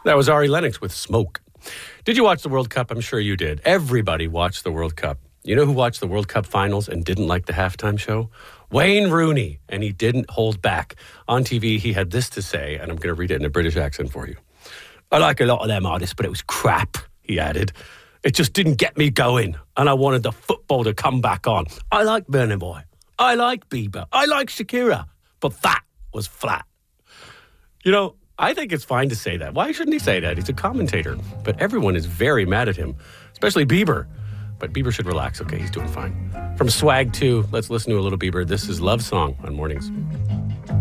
That was Ari Lennox with Smoke. Did you watch the World Cup? I'm sure you did. Everybody watched the World Cup. You know who watched the World Cup finals and didn't like the halftime show? Wayne Rooney. And he didn't hold back. On TV, he had this to say, and I'm going to read it in a British accent for you. I like a lot of them artists, but it was crap, he added. It just didn't get me going, and I wanted the football to come back on. I like Burna Boy. I like Bieber. I like Shakira. But that was flat. You know, I think it's fine to say that. Why shouldn't he say that? He's a commentator. But everyone is very mad at him, especially Bieber. But Bieber should relax. Okay, he's doing fine. From Swag 2, let's listen to a little Bieber. This is Love Song on Mornings.